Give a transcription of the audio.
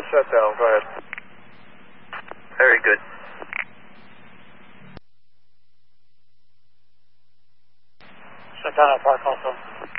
shutdown. Go ahead. Very good. Shut down at Park also.